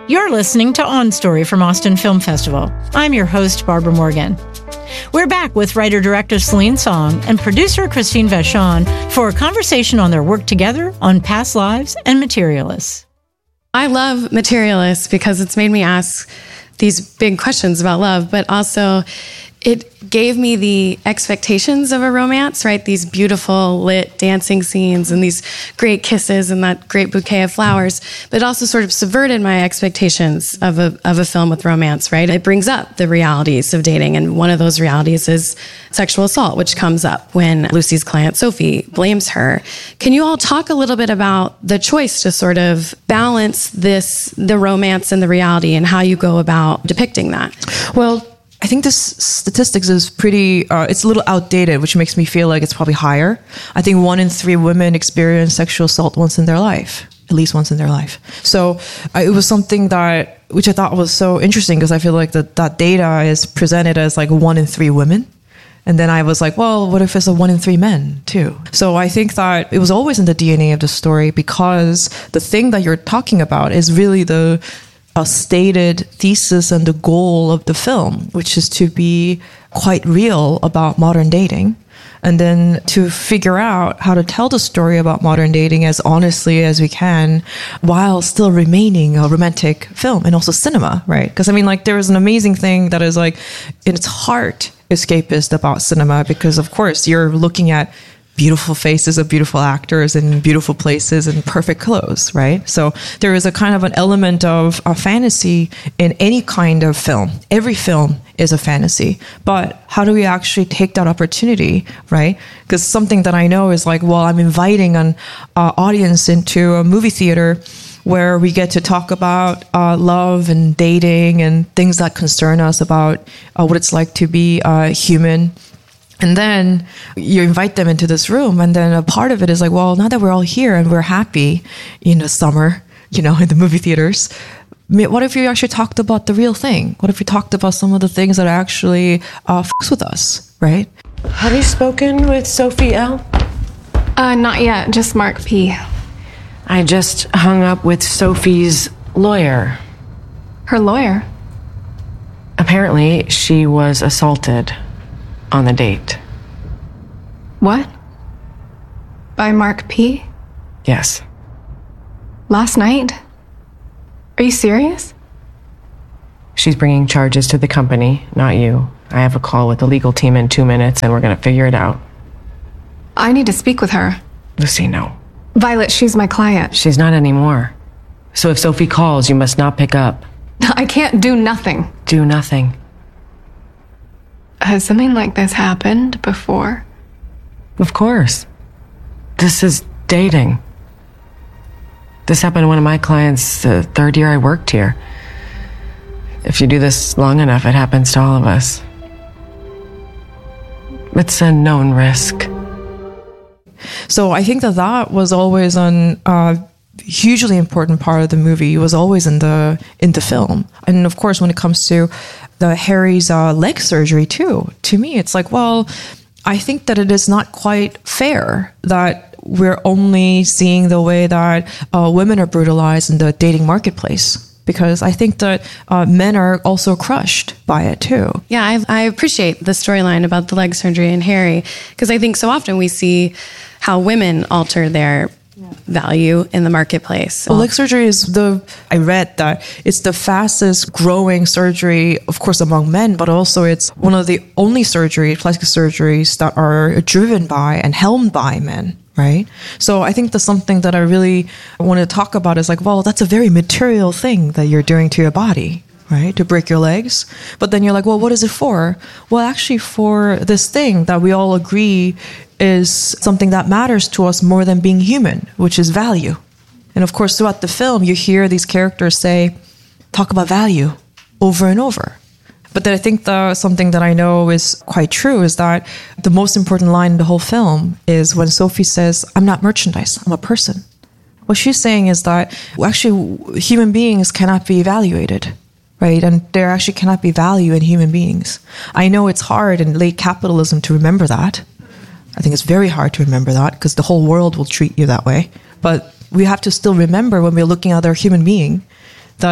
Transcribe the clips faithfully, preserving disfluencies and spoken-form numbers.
You're listening to On Story from Austin Film Festival. I'm your host, Barbara Morgan. We're back with writer-director Celine Song and producer Christine Vachon for a conversation on their work together on Past Lives and Materialists. I love Materialists because it's made me ask these big questions about love, but also it gave me the expectations of a romance, right? These beautiful lit dancing scenes and these great kisses and that great bouquet of flowers, but it also sort of subverted my expectations of a of a film with romance, right? It brings up the realities of dating, and one of those realities is sexual assault, which comes up when Lucy's client, Sophie, blames her. Can you all talk a little bit about the choice to sort of balance this, the romance and the reality, and how you go about depicting that? Well, I think this statistics is pretty, uh, it's a little outdated, which makes me feel like it's probably higher. I think one in three women experience sexual assault once in their life, at least once in their life. So uh, it was something that, which I thought was so interesting, because I feel like that that data is presented as like one in three women. And then I was like, well, what if it's a one in three men too? So I think that it was always in the D N A of the story, because the thing that you're talking about is really the a stated thesis and the goal of the film, which is to be quite real about modern dating, and then to figure out how to tell the story about modern dating as honestly as we can while still remaining a romantic film and also cinema, right? Because I mean, like, there is an amazing thing that is like in its heart escapist about cinema, because of course you're looking at beautiful faces of beautiful actors in beautiful places and perfect clothes, right? So there is a kind of an element of a fantasy in any kind of film. Every film is a fantasy. But how do we actually take that opportunity, right? Because something that I know is like, well, I'm inviting an uh, audience into a movie theater where we get to talk about uh, love and dating and things that concern us about uh, what it's like to be uh, human. And then you invite them into this room, and then a part of it is like, well, now that we're all here and we're happy in the summer, you know, in the movie theaters, what if you actually talked about the real thing? What if we talked about some of the things that actually uh, fucks with us, right? Have you spoken with Sophie L? Uh, not yet, just Mark P. I just hung up with Sophie's lawyer. Her lawyer? Apparently, she was assaulted on the date. What? By Mark P? Yes. Last night? Are you serious? She's bringing charges to the company, not you. I have a call with the legal team in two minutes, and we're gonna figure it out. I need to speak with her. Lucy, no. Violet, she's my client. She's not anymore. So if Sophie calls, you must not pick up. I can't do nothing. Do nothing. Has something like this happened before? Of course. This is dating. This happened to one of my clients the third year I worked here. If you do this long enough, it happens to all of us. It's a known risk. So I think that that was always an uh, hugely important part of the movie. It was always in the in the film. And of course, when it comes to the Harry's uh, leg surgery too, to me, it's like, well, I think that it is not quite fair that we're only seeing the way that uh, women are brutalized in the dating marketplace. Because I think that uh, men are also crushed by it too. Yeah, I, I appreciate the storyline about the leg surgery and Harry, because I think so often we see how women alter their value in the marketplace. Well, leg surgery is the, I read that it's the fastest growing surgery, of course, among men, but also it's one of the only surgery, plastic surgeries that are driven by and helmed by men. Right? So I think that's something that I really want to talk about is like, well, that's a very material thing that you're doing to your body, right? To break your legs. But then you're like, well, what is it for? Well, actually for this thing that we all agree is something that matters to us more than being human, which is value. And of course, throughout the film, you hear these characters say, talk about value over and over. But then I think the, something that I know is quite true is that the most important line in the whole film is when Sophie says, I'm not merchandise, I'm a person. What she's saying is that actually human beings cannot be evaluated, right? And there actually cannot be value in human beings. I know it's hard in late capitalism to remember that. I think it's very hard to remember that because the whole world will treat you that way. But we have to still remember when we're looking at our human being that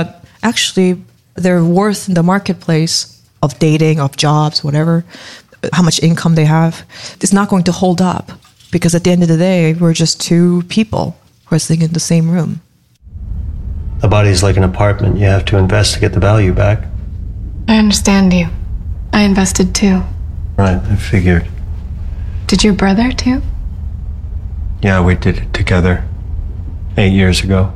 actually their worth in the marketplace of dating, of jobs, whatever, how much income they have, is not going to hold up. Because at the end of the day, we're just two people who are sitting in the same room. A body's like an apartment. You have to invest to get the value back. I understand you. I invested too. Right, I figured. Did your brother too? Yeah, we did it together. Eight years ago.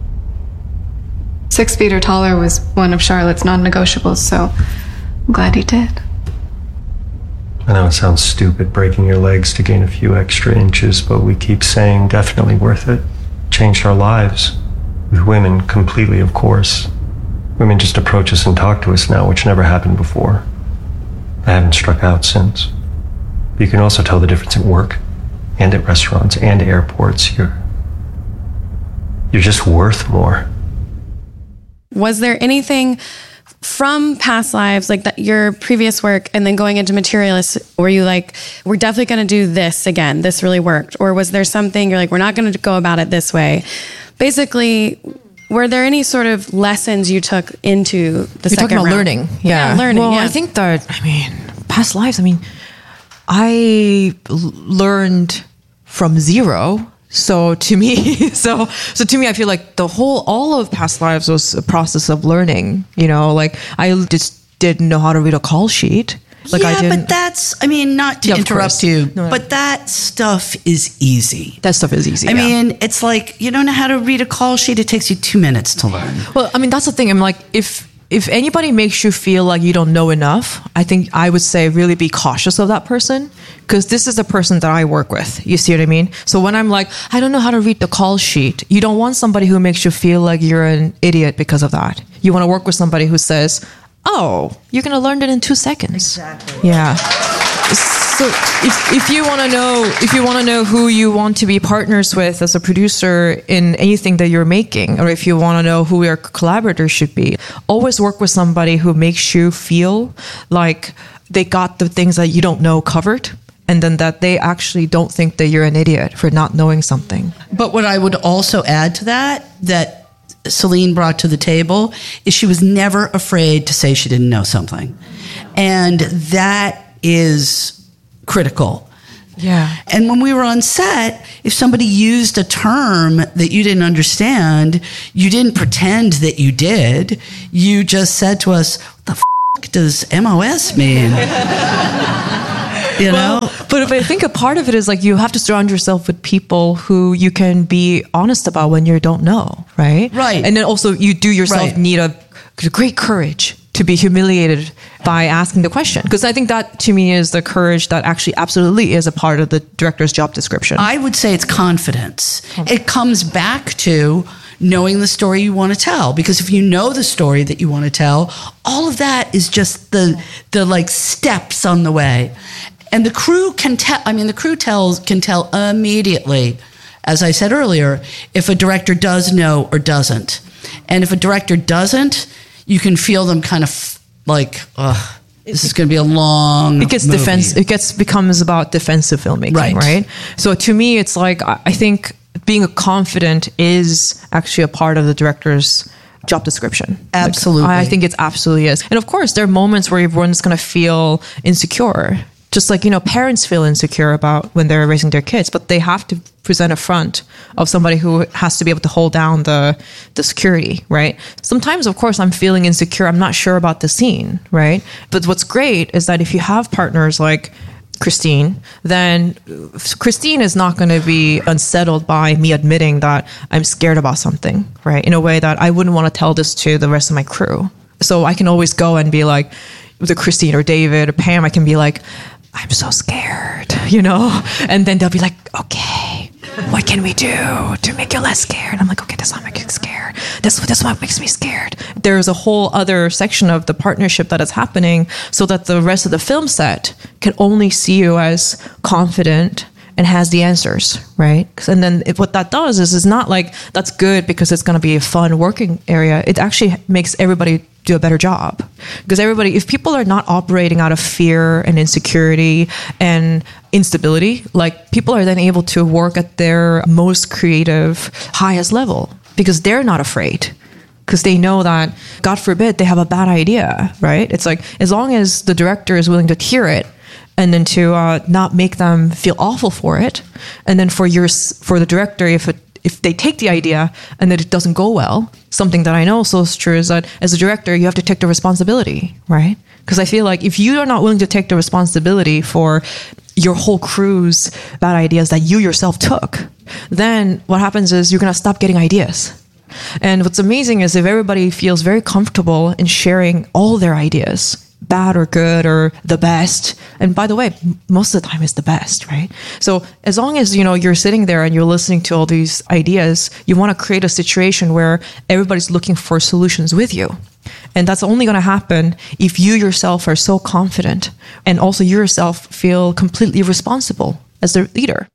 Six feet or taller was one of Charlotte's non-negotiables, so I'm glad he did. I know it sounds stupid breaking your legs to gain a few extra inches, but we keep saying definitely worth it. Changed our lives. With women, completely, of course. Women just approach us and talk to us now, which never happened before. I haven't struck out since. But you can also tell the difference at work, and at restaurants, and airports. You're... You're just worth more. Was there anything from past lives, like that, your previous work, and then going into Materialists, were you like, we're definitely going to do this again, this really worked? Or was there something you're like, we're not going to go about it this way? Basically, were there any sort of lessons you took into the You're second talking about round? learning. Yeah. yeah learning, Well, yeah. I think that, I mean, past lives, I mean, I l- learned from zero. So to me, so so to me, I feel like the whole, all of past lives was a process of learning. You know, like I just didn't know how to read a call sheet. Like yeah, I didn't. but that's, I mean, not to Yeah, of interrupt course. you, No. but that stuff is easy. That stuff is easy. I yeah. mean, it's like, you don't know how to read a call sheet. It takes you two minutes to learn. Well, I mean, that's the thing. I'm like, if if anybody makes you feel like you don't know enough, I think I would say really be cautious of that person, because this is the person that I work with. You see what I mean? So when I'm like, I don't know how to read the call sheet, you don't want somebody who makes you feel like you're an idiot because of that. You want to work with somebody who says, oh, you're going to learn it in two seconds. Exactly. Yeah. So if, if you want to know, if you want to know who you want to be partners with as a producer in anything that you're making, or if you want to know who your collaborators should be, always work with somebody who makes you feel like they got the things that you don't know covered, and then that they actually don't think that you're an idiot for not knowing something. But what I would also add to that, that Celine brought to the table, is she was never afraid to say she didn't know something. And that is critical. Yeah. And when we were on set, if somebody used a term that you didn't understand, you didn't pretend that you did. You just said to us, what the f*** does M O S mean? You know? Well, but I think a part of it is like you have to surround yourself with people who you can be honest about when you don't know, right? Right. And then also you do yourself Right. need a great courage to be humiliated by asking the question. Because I think that to me is the courage that actually absolutely is a part of the director's job description. I would say it's confidence. It comes back to knowing the story you want to tell, because if you know the story that you want to tell, all of that is just the the like steps on the way. And the crew can tell, I mean, the crew tells can tell immediately, as I said earlier, if a director does know or doesn't. And if a director doesn't, you can feel them kind of like, ugh, this is going to be a long it gets movie. defense. It gets becomes about defensive filmmaking, Right. right? So to me, it's like I I think being a confident is actually a part of the director's job description. Absolutely. Like, I I think it absolutely is. And of course, there are moments where everyone's going to feel insecure. Just like, you know, parents feel insecure about when they're raising their kids, but they have to present a front of somebody who has to be able to hold down the the security, right? Sometimes, of course, I'm feeling insecure. I'm not sure about the scene, right? But what's great is that if you have partners like Christine, then Christine is not going to be unsettled by me admitting that I'm scared about something, right? In a way that I wouldn't want to tell this to the rest of my crew. So I can always go and be like, the Christine or David or Pam, I can be like, I'm so scared, you know? And then they'll be like, okay, what can we do to make you less scared? I'm like, okay, that's not making me scared. That's, that's what makes me scared. There's a whole other section of the partnership that is happening so that the rest of the film set can only see you as confident and has the answers, right? And then it, what that does is, it's not like that's good because it's going to be a fun working area. It actually makes everybody do a better job. Because everybody, if people are not operating out of fear and insecurity and instability, like people are then able to work at their most creative, highest level because they're not afraid. Because because they know that, God forbid, they have a bad idea, right? It's like, as long as the director is willing to hear it, and then to uh, not make them feel awful for it, and then for your for the director, if it, if they take the idea and that it doesn't go well, something that I know also is true is that as a director, you have to take the responsibility, right? Because I feel like if you are not willing to take the responsibility for your whole crew's bad ideas that you yourself took, then what happens is you're going to stop getting ideas. And what's amazing is if everybody feels very comfortable in sharing all their ideas, bad or good or the best, and by the way, most of the time it's the best, right? So as long as, you know, you're sitting there and you're listening to all these ideas, you want to create a situation where everybody's looking for solutions with you. And that's only going to happen if you yourself are so confident and also you yourself feel completely responsible as the leader.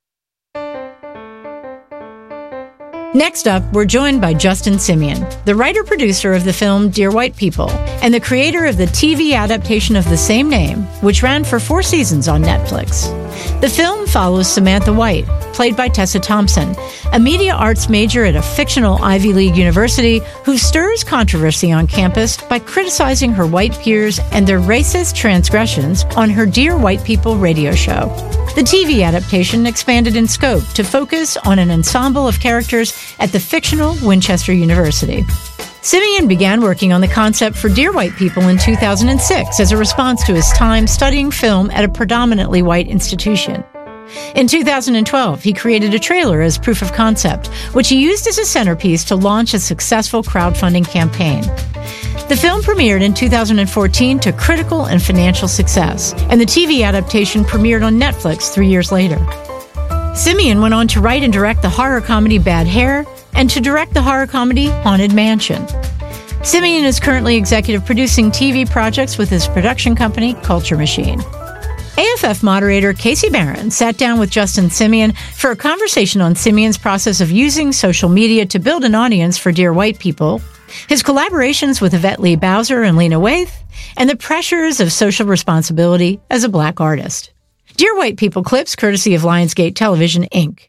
Next up, we're joined by Justin Simien, the writer-producer of the film Dear White People, and the creator of the T V adaptation of the same name, which ran for four seasons on Netflix. The film follows Samantha White, played by Tessa Thompson, a media arts major at a fictional Ivy League university who stirs controversy on campus by criticizing her white peers and their racist transgressions on her Dear White People radio show. The T V adaptation expanded in scope to focus on an ensemble of characters at the fictional Winchester University. Simien began working on the concept for Dear White People in two thousand six as a response to his time studying film at a predominantly white institution. In two thousand twelve, he created a trailer as proof of concept, which he used as a centerpiece to launch a successful crowdfunding campaign. The film premiered in two thousand fourteen to critical and financial success, and the T V adaptation premiered on Netflix three years later. Simien went on to write and direct the horror comedy Bad Hair and to direct the horror comedy Haunted Mansion. Simien is currently executive producing T V projects with his production company, Culture Machine. A F F moderator Casey Barron sat down with Justin Simien for a conversation on Simien's process of using social media to build an audience for Dear White People, his collaborations with Yvette Lee Bowser and Lena Waithe, and the pressures of social responsibility as a Black artist. Dear White People clips courtesy of Lionsgate Television, Incorporated.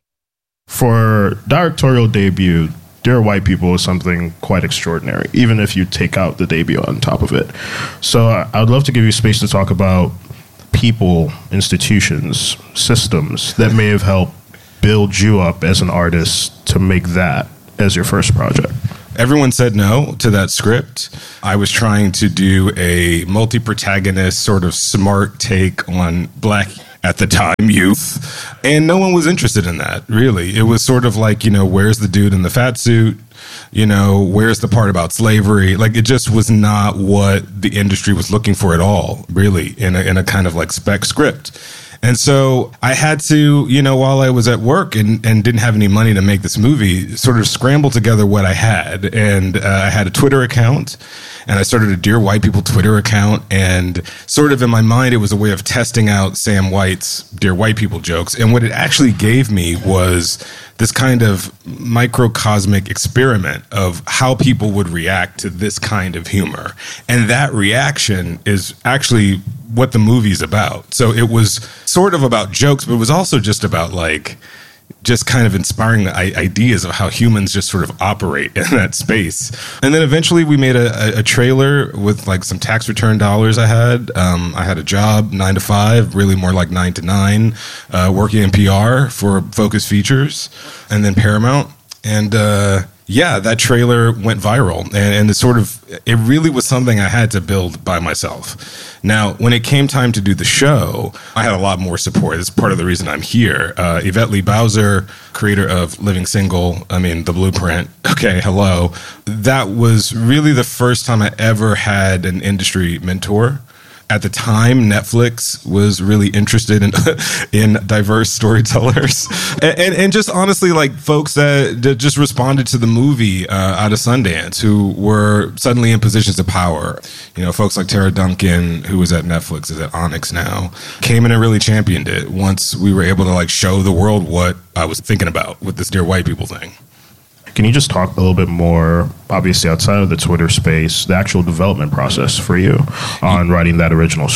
For directorial debut, Dear White People is something quite extraordinary, even if you take out the debut on top of it. So uh, I would love to give you space to talk about people, institutions, systems that may have helped build you up as an artist to make that as your first project. Everyone said no to that script. I was trying to do a multi-protagonist sort of smart take on Black, at the time, youth. And no one was interested in that, really. It was sort of like, you know, where's the dude in the fat suit? You know, where's the part about slavery? Like, it just was not what the industry was looking for at all, really, in a, in a kind of like spec script. And so I had to, you know, while I was at work and, and didn't have any money to make this movie, sort of scramble together what I had. And uh, I had a Twitter account, and I started a Dear White People Twitter account. And sort of in my mind, it was a way of testing out Sam White's Dear White People jokes. And what it actually gave me was this kind of microcosmic experiment of how people would react to this kind of humor. And that reaction is actually what the movie's about. So it was sort of about jokes, but it was also just about like, just kind of inspiring the ideas of how humans just sort of operate in that space. And then eventually we made a, a trailer with like some tax return dollars I had. Um, I had a job, nine to five, really more like nine to nine, uh, working in P R for Focus Features and then Paramount. And uh, yeah, that trailer went viral. And, and it sort of, it really was something I had to build by myself. Now, when it came time to do the show, I had a lot more support. It's part of the reason I'm here. Uh, Yvette Lee Bowser, creator of Living Single, I mean, The Blueprint, okay, hello. That was really the first time I ever had an industry mentor. At the time, Netflix was really interested in in diverse storytellers, and, and, and just honestly, like folks that, that just responded to the movie uh, out of Sundance, who were suddenly in positions of power. You know, folks like Tara Duncan, who was at Netflix, is at Onyx now, came in and really championed it once we were able to like show the world what I was thinking about with this Dear White People thing. Can you just talk a little bit more, obviously outside of the Twitter space, the actual development process for you on writing that original script?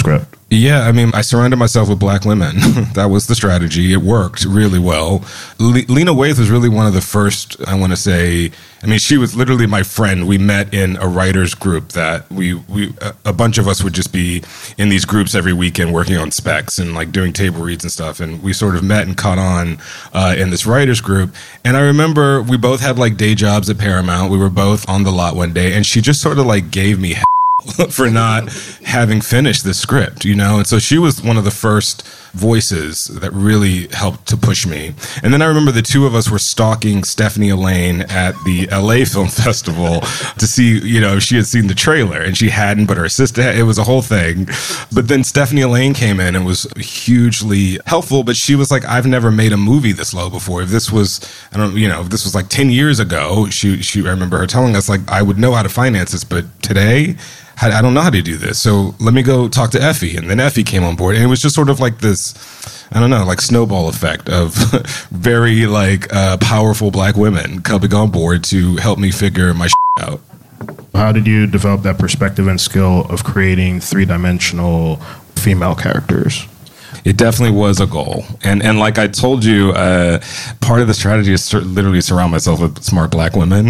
Yeah, I mean, I surrounded myself with black women. That was the strategy. It worked really well. Le- Lena Waithe was really one of the first, I want to say, I mean, she was literally my friend. We met in a writer's group that we, we a, a bunch of us would just be in these groups every weekend working on specs and like doing table reads and stuff. And we sort of met and caught on uh, in this writer's group. And I remember we both had like day jobs at Paramount. We were both on the lot one day, and she just sort of like gave me for not having finished the script, you know? And so she was one of the first voices that really helped to push me. And then I remember the two of us were stalking Stephanie Elaine at the L A Film Festival to see, you know, if she had seen the trailer, and she hadn't, but her sister had. It was a whole thing. But then Stephanie Elaine came in and was hugely helpful, but she was like, I've never made a movie this low before. If this was, I don't, you know, if this was like ten years ago, she, she, I remember her telling us, like, I would know how to finance this, but today, I don't know how to do this. So let me go talk to Effie. And then Effie came on board. And it was just sort of like this, I don't know, like snowball effect of very like uh, powerful black women coming on board to help me figure my shit out. How did you develop that perspective and skill of creating three-dimensional female characters? It definitely was a goal. And and like I told you, uh, part of the strategy is sur- literally surround myself with smart black women.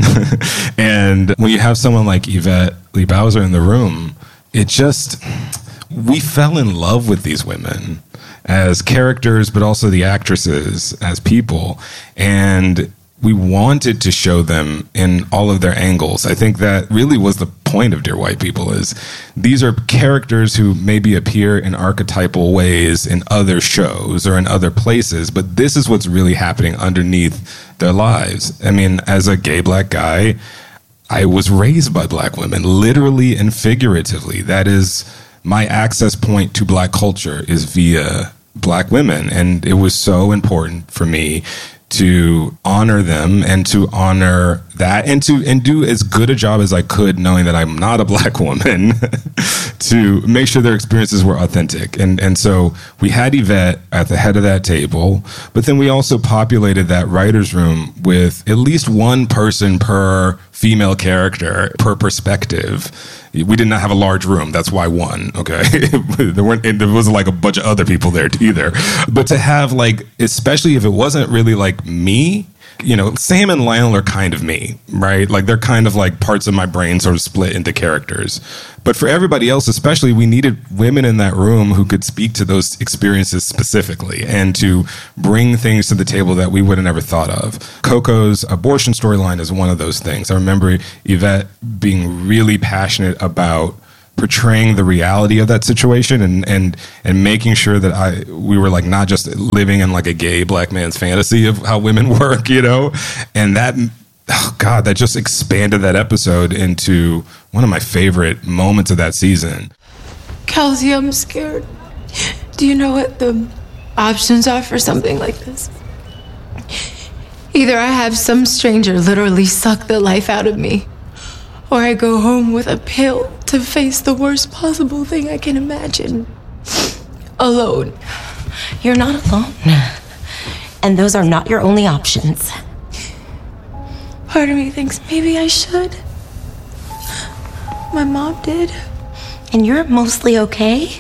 And when you have someone like Yvette Lee Bowser in the room, it just, we fell in love with these women as characters, but also the actresses as people. And we wanted to show them in all of their angles. I think that really was the point of Dear White People, is these are characters who maybe appear in archetypal ways in other shows or in other places, but this is what's really happening underneath their lives. I mean, as a gay black guy, I was raised by black women, literally and figuratively. That is my access point to black culture, is via black women. And it was so important for me to honor them and to honor that, and to and do as good a job as I could, knowing that I'm not a black woman, to make sure their experiences were authentic. And and so we had Yvette at the head of that table, but then we also populated that writer's room with at least one person per female character, per perspective. We did not have a large room. That's why one, okay? there weren't, there wasn't like a bunch of other people there either. But to have like, especially if it wasn't really like me, you know, Sam and Lionel are kind of me, right? Like they're kind of like parts of my brain sort of split into characters. But for everybody else, especially, we needed women in that room who could speak to those experiences specifically and to bring things to the table that we would have never thought of. Coco's abortion storyline is one of those things. I remember Yvette being really passionate about portraying the reality of that situation and, and, and making sure that I, we were like not just living in like a gay black man's fantasy of how women work, you know? And that, oh God, that just expanded that episode into one of my favorite moments of that season. Kelsey, I'm scared. Do you know what the options are for something like this? Either I have some stranger literally suck the life out of me, or I go home with a pill to face the worst possible thing I can imagine. Alone. You're not alone. And those are not your only options. Part of me thinks maybe I should. My mom did. And you're mostly okay?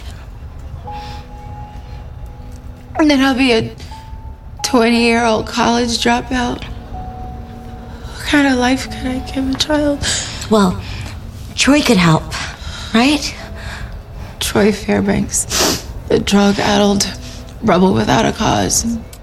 And then I'll be a twenty-year-old college dropout. What kind of life could I give a child? Well, Troy could help, right? Troy Fairbanks, the drug-addled rebel without a cause.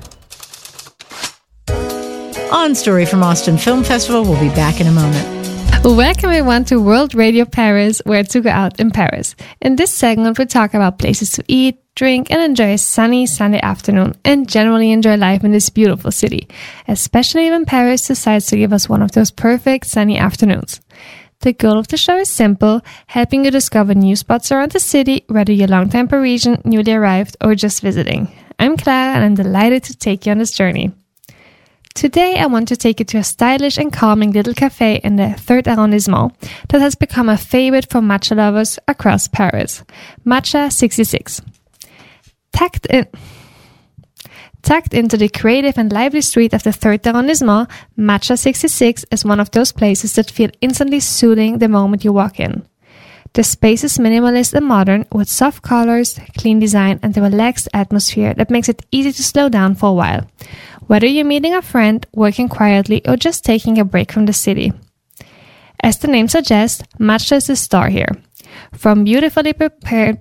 On Story from Austin Film Festival, we'll be back in a moment. Welcome everyone to World Radio Paris, where to go out in Paris. In this segment, we talk about places to eat, drink, and enjoy a sunny Sunday afternoon, and generally enjoy life in this beautiful city, especially when Paris decides to give us one of those perfect sunny afternoons. The goal of the show is simple, helping you discover new spots around the city, whether you're a longtime Parisian, newly arrived, or just visiting. I'm Clara, and I'm delighted to take you on this journey. Today, I want to take you to a stylish and calming little cafe in the third arrondissement that has become a favorite for matcha lovers across Paris. Matcha sixty-six. Tucked in, tucked into the creative and lively street of the third arrondissement, Matcha sixty-six is one of those places that feel instantly soothing the moment you walk in. The space is minimalist and modern, with soft colors, clean design, and a relaxed atmosphere that makes it easy to slow down for a while, whether you're meeting a friend, working quietly, or just taking a break from the city. As the name suggests, matcha is the star here. From beautifully prepared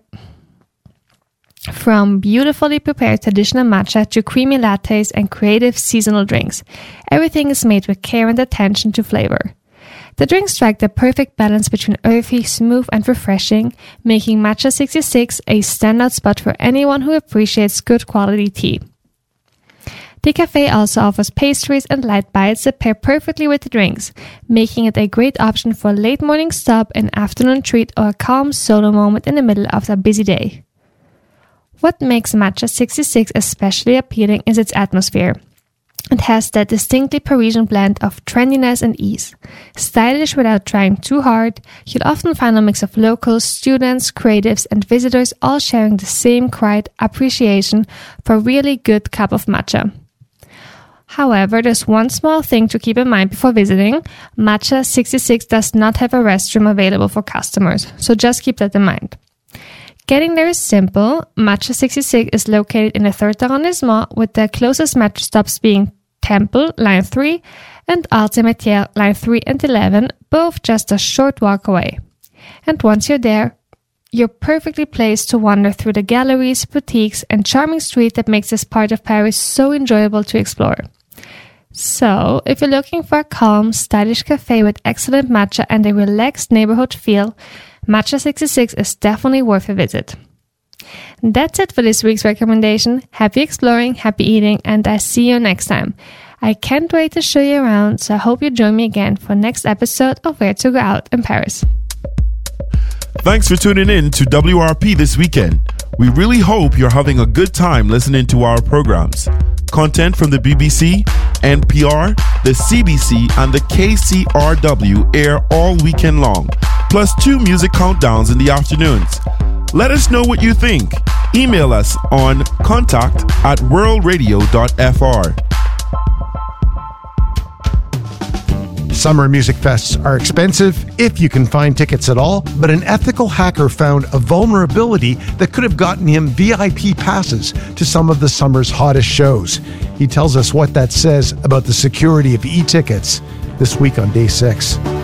From beautifully prepared traditional matcha to creamy lattes and creative seasonal drinks, everything is made with care and attention to flavor. The drinks strike the perfect balance between earthy, smooth, and refreshing, making Matcha sixty-six a standout spot for anyone who appreciates good quality tea. The cafe also offers pastries and light bites that pair perfectly with the drinks, making it a great option for a late morning stop, an afternoon treat, or a calm solo moment in the middle of a busy day. What makes Matcha sixty-six especially appealing is its atmosphere. It has that distinctly Parisian blend of trendiness and ease. Stylish without trying too hard, you'll often find a mix of locals, students, creatives, and visitors all sharing the same quiet appreciation for a really good cup of matcha. However, there's one small thing to keep in mind before visiting. Matcha sixty-six does not have a restroom available for customers, so just keep that in mind. Getting there is simple. Matcha sixty-six is located in the third arrondissement, with the closest metro stops being Temple, line three, and Arts et Métiers, line three and eleven, both just a short walk away. And once you're there, you're perfectly placed to wander through the galleries, boutiques, and charming street that makes this part of Paris so enjoyable to explore. So, if you're looking for a calm, stylish cafe with excellent matcha and a relaxed neighborhood feel, Matcha sixty-six is definitely worth a visit. That's it for this week's recommendation. Happy exploring, happy eating, and I see you next time. I can't wait to show you around, so I hope you join me again for next episode of Where to Go Out in Paris. Thanks for tuning in to W R P this weekend. We really hope you're having a good time listening to our programs. Content from the B B C, N P R, the C B C, and the K C R W air all weekend long, plus two music countdowns in the afternoons. Let us know what you think. Email us on contact at world radio dot f r. Summer music fests are expensive, if you can find tickets at all, but an ethical hacker found a vulnerability that could have gotten him V I P passes to some of the summer's hottest shows. He tells us what that says about the security of e-tickets this week on Day six.